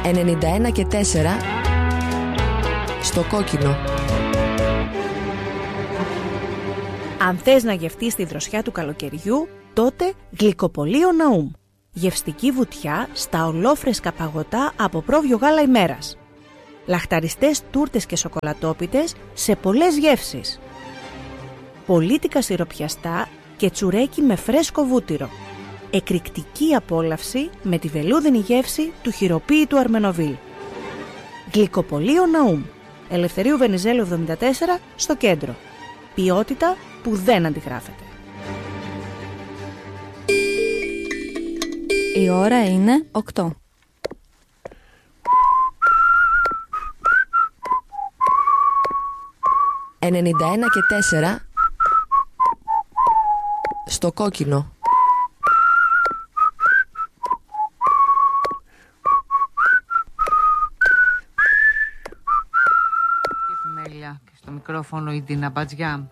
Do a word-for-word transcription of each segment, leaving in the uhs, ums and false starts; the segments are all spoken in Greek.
ενενήντα ένα και τέσσερα στο κόκκινο. Αν θες να γευτείς τη δροσιά του καλοκαιριού, τότε Γλυκοπωλείο Ναούμ. Γευστική βουτιά στα ολόφρεσκα παγωτά από πρόβιο γάλα ημέρας. Λαχταριστές τούρτες και σοκολατόπιτες σε πολλές γεύσεις. Πολίτικα σιροπιαστά και τσουρέκι με φρέσκο βούτυρο. Εκρηκτική απόλαυση με τη βελούδινη γεύση του χειροποίητου Αρμενοβίλ. Γλυκοπωλείο Ναούμ. Ελευθερίου Βενιζέλου εβδομήντα τέσσερα στο κέντρο. Ποιότητα που δεν αντιγράφεται. Η ώρα είναι οκτώ. ενενήντα ένα και τέσσερα στο κόκκινο. Και στο μικρόφωνο η Ντίνα Μπατζιά.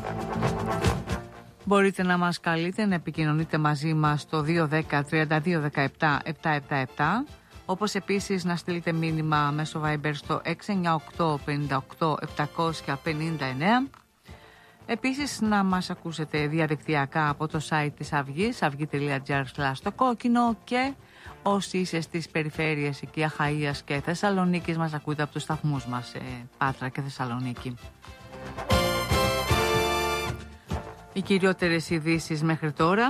Μπορείτε να μας καλείτε, να επικοινωνείτε μαζί μας στο δύο ένα μηδέν τριάντα δύο δεκαεπτά επτακόσια εβδομήντα επτά, όπως επίσης να στείλετε μήνυμα μέσω Viber στο έξι εννιά οκτώ πενήντα οκτώ επτακόσια πενήντα εννέα. Επίσης να μας ακούσετε διαδικτυακά από το site της Αυγής, αυγή.gr στο κόκκινο, και όσοι είστε στις περιφέρειες εκεί Αχαΐας και Θεσσαλονίκης μας ακούτε από τους σταθμούς μας ε, Πάτρα και Θεσσαλονίκη. Οι κυριότερες ειδήσεις μέχρι τώρα.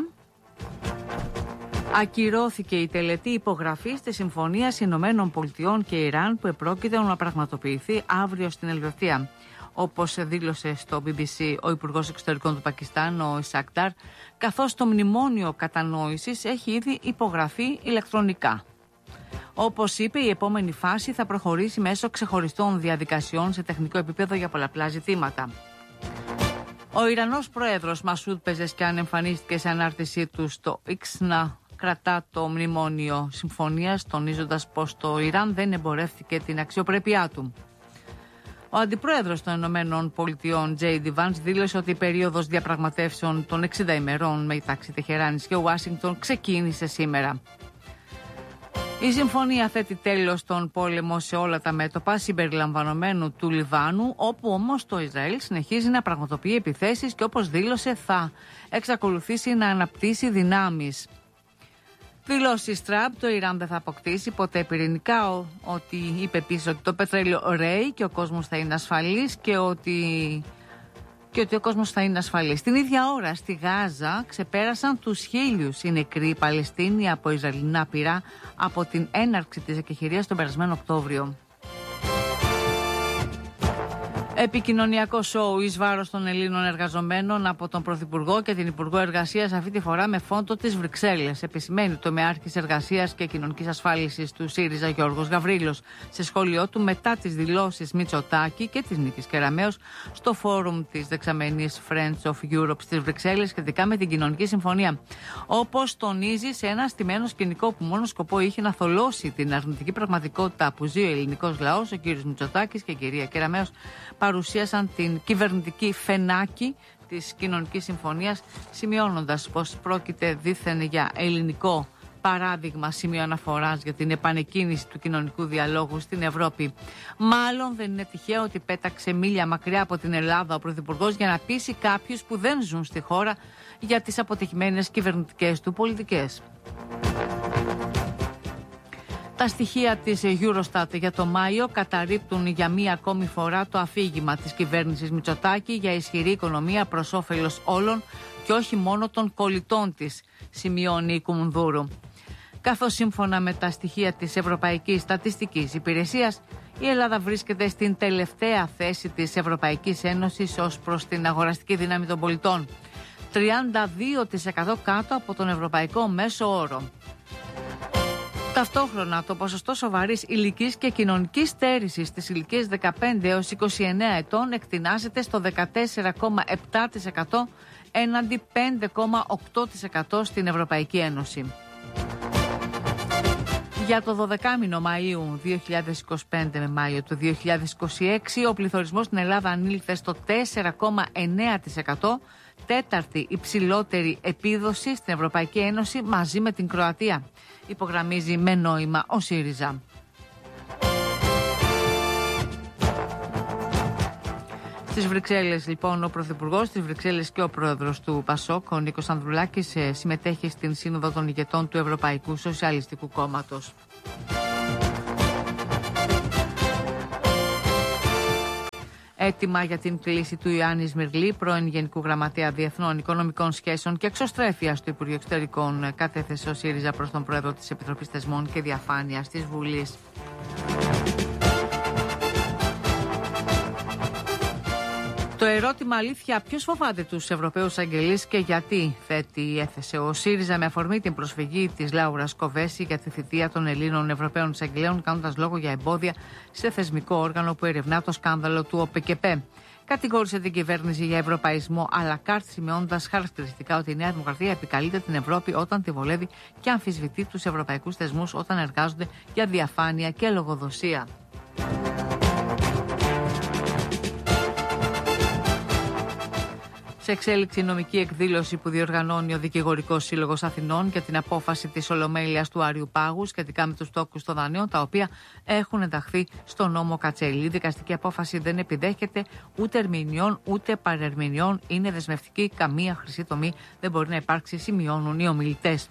Ακυρώθηκε η τελετή υπογραφής της Συμφωνίας Ηνωμένων Πολιτειών και Ιράν που επρόκειται να πραγματοποιηθεί αύριο στην Ελβετία. Όπως δήλωσε στο μπι μπι σι ο Υπουργός Εξωτερικών του Πακιστάν, ο Ισακ Ντάρ, καθώς το μνημόνιο κατανόησης έχει ήδη υπογραφεί ηλεκτρονικά. Όπως είπε, η επόμενη φάση θα προχωρήσει μέσω ξεχωριστών διαδικασιών σε τεχνικό επίπεδο για πολλαπλά ζητήματα. Ο Ιρανός πρόεδρος Μασούντ Πεζεσκιάν εμφανίστηκε σε ανάρτησή του στο X να κρατά το μνημόνιο συμφωνίας, τονίζοντας πως το Ιράν δεν εμπορεύτηκε την αξιοπρέπειά του. Ο αντιπρόεδρος των Ηνωμένων Πολιτειών, Τζέι Ντι Βάνς, δήλωσε ότι η περίοδος διαπραγματεύσεων των εξήντα ημερών μεταξύ Τεχεράνης και Ουάσιγκτον ξεκίνησε σήμερα. Η συμφωνία θέτει τέλος στον πόλεμο σε όλα τα μέτωπα, συμπεριλαμβανομένου του Λιβάνου, όπου όμως το Ισραήλ συνεχίζει να πραγματοποιεί επιθέσεις και, όπως δήλωσε, θα εξακολουθήσει να αναπτύσσει δυνάμεις. Δηλώσεις Τραμπ: το Ιράν δεν θα αποκτήσει ποτέ πυρηνικά, ο, ότι είπε επίσης ότι το πετρέλαιο ρέει και ο κόσμος θα είναι ασφαλής και ότι, και ότι ο κόσμος θα είναι ασφαλής. Την ίδια ώρα στη Γάζα ξεπέρασαν τους χίλιους οι νεκροί Παλαιστίνοι από Ισραηλινά πυρά από την έναρξη της εκεχηρίας τον περασμένο Οκτώβριο. Επικοινωνιακό σόου εις βάρος των Ελλήνων εργαζομένων από τον Πρωθυπουργό και την Υπουργό Εργασίας, αυτή τη φορά με φόντο τις Βρυξέλλες, επισημαίνει το τομεάρχης Εργασίας και Κοινωνικής Ασφάλισης του ΣΥΡΙΖΑ Γιώργος Γαβρίλος σε σχόλιο του μετά τις δηλώσεις Μητσοτάκη και της Νίκης Κεραμέως στο φόρουμ της δεξαμενής Friends of Europe στις Βρυξέλλες σχετικά με την Κοινωνική Συμφωνία. Όπως τονίζει, σε ένα στημένο σκηνικό που μόνο σκοπό είχε να θολώσει την αρνητική πραγματικότητα που ζει ο ελληνικός λαός, ο κ. Μητσοτάκης και η κυρία Κεραμέως παρουσίασαν την κυβερνητική φενάκη της Κοινωνικής Συμφωνίας, σημειώνοντας πως πρόκειται δήθεν για ελληνικό παράδειγμα, σημείο αναφοράς για την επανεκκίνηση του κοινωνικού διαλόγου στην Ευρώπη. Μάλλον δεν είναι τυχαίο ότι πέταξε μίλια μακριά από την Ελλάδα ο Πρωθυπουργός για να πείσει κάποιους που δεν ζουν στη χώρα για τις αποτυχημένες κυβερνητικές του πολιτικές. Τα στοιχεία της Eurostat για το Μάιο καταρρίπτουν για μία ακόμη φορά το αφήγημα της κυβέρνησης Μητσοτάκη για ισχυρή οικονομία προς όφελος όλων και όχι μόνο των κολλητών της, σημειώνει η Κουμουνδούρου. Καθώς σύμφωνα με τα στοιχεία της Ευρωπαϊκής Στατιστικής Υπηρεσίας, η Ελλάδα βρίσκεται στην τελευταία θέση της Ευρωπαϊκής Ένωσης ως προς την αγοραστική δύναμη των πολιτών, τριάντα δύο τοις εκατό κάτω από τον ευρωπαϊκό μέσο όρο. Ταυτόχρονα, το ποσοστό σοβαρής ηλικής και κοινωνικής στέρησης στις ηλικίες δεκαπέντε έως είκοσι εννέα ετών εκτινάσεται στο δεκατέσσερα κόμμα επτά τοις εκατό έναντι πέντε κόμμα οκτώ τοις εκατό στην Ευρωπαϊκή Ένωση. Για το δωδεκάμηνο Μαΐου δύο χιλιάδες είκοσι πέντε με Μάιο του δύο χιλιάδες είκοσι έξι, ο πληθωρισμός στην Ελλάδα ανήλθε στο τέσσερα κόμμα εννέα τοις εκατό, τέταρτη υψηλότερη επίδοση στην Ευρωπαϊκή Ένωση μαζί με την Κροατία, υπογραμμίζει με νόημα ο ΣΥΡΙΖΑ. Στις Βρυξέλλες, λοιπόν, ο Πρωθυπουργός της Βρυξέλλες και ο Πρόεδρος του ΠΑΣΟΚ, ο Νίκος Ανδρουλάκης, συμμετέχει στην Σύνοδο των Ηγετών του Ευρωπαϊκού Σοσιαλιστικού Κόμματος. Έτοιμα για την κλήση του Ιωάννη Μυρλή, πρώην Γενικού Γραμματέα Διεθνών Οικονομικών Σχέσεων και εξωστρέφειας του Υπουργείου Εξωτερικών, κατέθεσε ο ΣΥΡΙΖΑ προς τον Πρόεδρο της Επιτροπής Θεσμών και Διαφάνειας της Βουλής. Το ερώτημα αλήθεια, ποιος φοβάται τους Ευρωπαίους αγγελείς και γιατί, θέτει έθεσε ο ΣΥΡΙΖΑ με αφορμή την προσφυγή της Λάουρας Κοβέση για τη θητεία των Ελλήνων Ευρωπαίων εισαγγελέων, κάνοντας λόγο για εμπόδια σε θεσμικό όργανο που ερευνά το σκάνδαλο του ΟΠΕΚΕΠΕ. Κατηγόρησε την κυβέρνηση για ευρωπαϊσμό à la carte, σημειώνοντας χαρακτηριστικά ότι η Νέα Δημοκρατία επικαλείται την Ευρώπη όταν τη βολεύει και αμφισβητεί τους ευρωπαϊκούς θεσμούς όταν εργάζονται για διαφάνεια και λογοδοσία. Σε εξέλιξη νομική εκδήλωση που διοργανώνει ο Δικηγορικός Σύλλογος Αθηνών για την απόφαση της Ολομέλειας του Άριου Πάγου σχετικά με τους τόκους των δανείων, τα οποία έχουν ενταχθεί στο νόμο Κατσέλη. Η δικαστική απόφαση δεν επιδέχεται ούτε ερμηνεών ούτε παρερμηνεών. Είναι δεσμευτική, καμία χρυσή τομή δεν μπορεί να υπάρξει, σημειώνουν οι ομιλητές.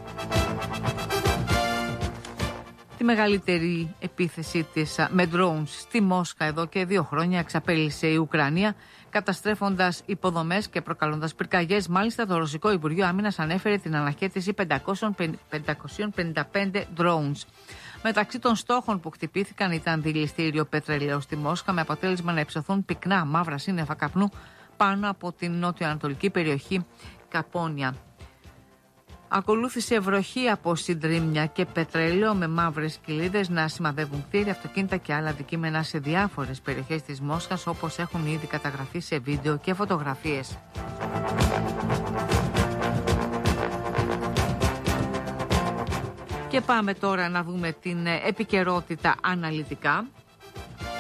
Τη μεγαλύτερη επίθεση της με drones στη Μόσχα εδώ και δύο χρόνια εξαπέλυσε η Ουκρανία, καταστρέφοντας υποδομές και προκαλώντας πυρκαγιές. Μάλιστα, το Ρωσικό Υπουργείο Άμυνας ανέφερε την αναχέτηση πεντακόσιων πενήντα πέντε drones. Μεταξύ των στόχων που χτυπήθηκαν ήταν δηληστήριο πετρελαίου στη Μόσχα, με αποτέλεσμα να υψωθούν πυκνά μαύρα σύννεφα καπνού πάνω από την νότιο-ανατολική περιοχή Καπόνια. Ακολούθησε βροχή από συντρίμμια και πετρέλαιο, με μαύρες κοιλίδες να σημαδεύουν κτίρια, αυτοκίνητα και άλλα αντικείμενα σε διάφορες περιοχές της Μόσχας, όπως έχουν ήδη καταγραφεί σε βίντεο και φωτογραφίες. Και πάμε τώρα να δούμε την επικαιρότητα αναλυτικά.